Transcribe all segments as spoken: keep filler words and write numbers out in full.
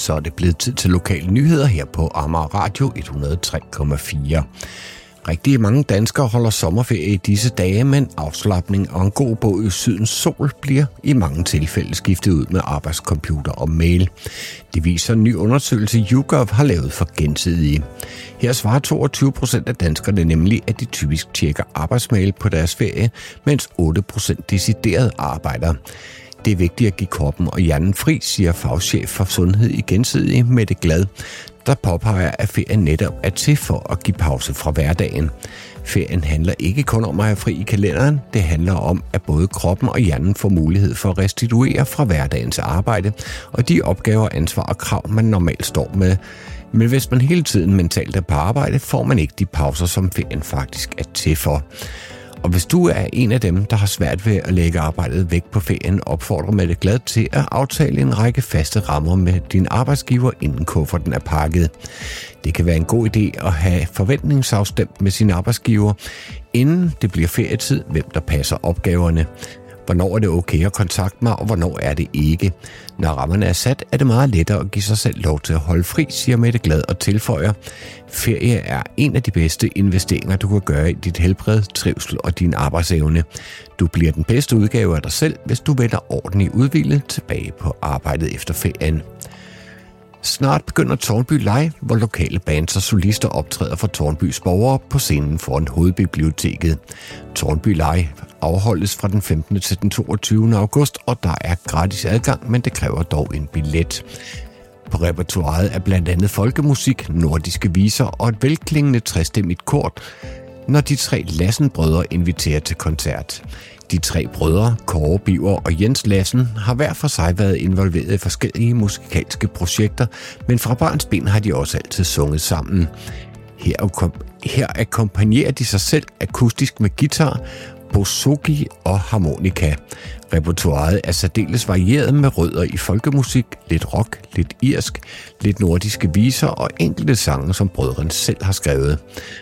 Så er det blevet tid til lokale nyheder her på Amager Radio et hundrede og tre komma fire. Rigtig mange danskere holder sommerferie i disse dage, men afslapning og en god båd i sydens sol bliver i mange tilfælde skiftet ud med arbejdscomputer og mail. Det viser en ny undersøgelse, YouGov har lavet for Gensidige. Her svarer toogtyve procent af danskerne nemlig, at de typisk tjekker arbejdsmail på deres ferie, mens otte procent decideret arbejder. Det er vigtigt at give kroppen og hjernen fri, siger fagchef for sundhed i Gensidige, Mette Glad, der påpeger, at ferien netop er til for at give pause fra hverdagen. Ferien handler ikke kun om at have fri i kalenderen, det handler om, at både kroppen og hjernen får mulighed for at restituere fra hverdagens arbejde og de opgaver, ansvar og krav, man normalt står med. Men hvis man hele tiden mentalt er på arbejde, får man ikke de pauser, som ferien faktisk er til for. Og hvis du er en af dem, der har svært ved at lægge arbejdet væk på ferien, opfordrer Mette Glad til at aftale en række faste rammer med din arbejdsgiver, inden kufferten er pakket. Det kan være en god idé at have forventningsafstemt med sin arbejdsgiver, inden det bliver ferietid, hvem der passer opgaverne. Hvornår er det okay at kontakte mig, og hvornår er det ikke? Når rammerne er sat, er det meget lettere at give sig selv lov til at holde fri, siger Mette Glad og tilføjer. Ferie er en af de bedste investeringer, du kan gøre i dit helbred, trivsel og din arbejdsevne. Du bliver den bedste udgave af dig selv, hvis du vender ordentligt udhvilet tilbage på arbejdet efter ferien. Snart begynder Tårnby Live, hvor lokale bands og solister optræder for Tårnbys borgere på scenen foran hovedbiblioteket. Tårnby Live afholdes fra den femtende til den toogtyvende august, og der er gratis adgang, men det kræver dog en billet. På repertoiret er blandt andet folkemusik, nordiske viser og et velklingende trestemmigt kor, når de tre Lassen-brødre inviterer til koncert. De tre brødre, Kåre Biver og Jens Lassen, har hver for sig været involveret i forskellige musikalske projekter, men fra barnsben har de også altid sunget sammen. Her, her akkompagnerer de sig selv akustisk med guitar, bouzouki og harmonika. Repertoiret er særdeles varieret med rødder i folkemusik, lidt rock, lidt irsk, lidt nordiske viser og enkelte sange, som brødrene selv har skrevet.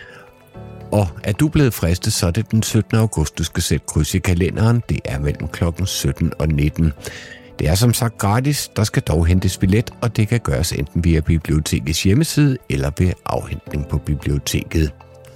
Og er du blevet fristet, så er det den syttende august, du skal sætte kryds i kalenderen. Det er mellem klokken sytten og nitten. Det er som sagt gratis, der skal dog hentes billet, og det kan gøres enten via bibliotekets hjemmeside eller ved afhentning på biblioteket.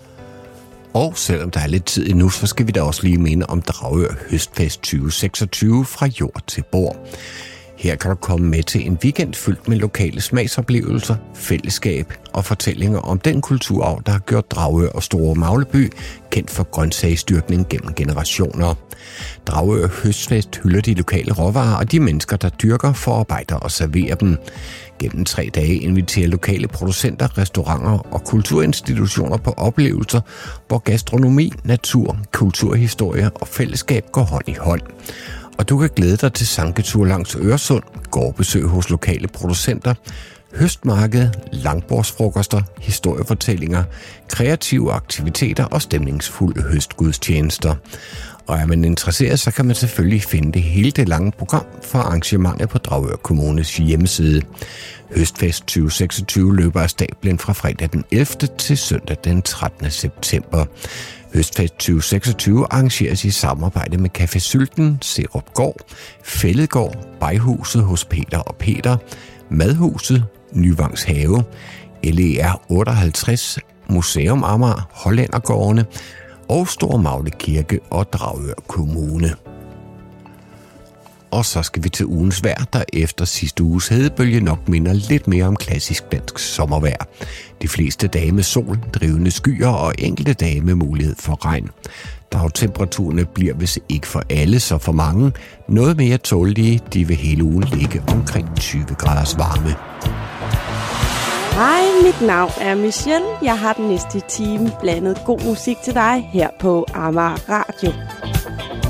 Og selvom der er lidt tid endnu, så skal vi da også lige minde om Dragør Høstfest tyve seksogtyve fra jord til bord. Her kan du komme med til en weekend fyldt med lokale smagsoplevelser, fællesskab og fortællinger om den kulturarv, der har gjort Dragør og Store Magleby kendt for grøntsagsdyrkning gennem generationer. Dragør Høstfest hylder de lokale råvarer og de mennesker, der dyrker, forarbejder og serverer dem. Gennem tre dage inviterer lokale producenter, restauranter og kulturinstitutioner på oplevelser, hvor gastronomi, natur, kulturhistorie og fællesskab går hånd i hånd. Og du kan glæde dig til sanketur langs Øresund, gårdbesøg hos lokale producenter, høstmarked, langbordsfrokoster, historiefortællinger, kreative aktiviteter og stemningsfulde høstgudstjenester. Og er man interesseret, så kan man selvfølgelig finde det hele det lange program for arrangementet på Dragør Kommunes hjemmeside. Høstfest tyve seksogtyve løber af stablen fra fredag den ellevte til søndag den trettende september. Høstfest tyve seksogtyve arrangeres i samarbejde med Café Sylten, Serup Gård, Fælledgård, Bajhuset hos Peter og Peter, Madhuset, Nyvangs Have, L E R otteoghalvtreds, Museum Amager, Hollændergårdene og Store Magle Kirke og Dragør Kommune. Og så skal vi til ugens vejr, der efter sidste uges hedebølge nok minder lidt mere om klassisk dansk sommervejr. De fleste dage med sol, drivende skyer og enkelte dage med mulighed for regn. Dagtemperaturerne bliver, hvis ikke for alle, så for mange, noget mere tålelige. De vil hele ugen ligge omkring tyve graders varme. Hej, mit navn er Michelle. Jeg har den næste time blandet god musik til dig her på Amager Radio.